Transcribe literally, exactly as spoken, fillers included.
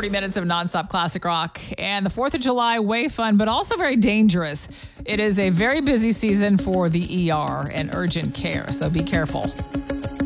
forty minutes of nonstop classic rock. And the fourth of July, way fun, but also very dangerous. It is a very busy season for the E R and urgent care, so be careful.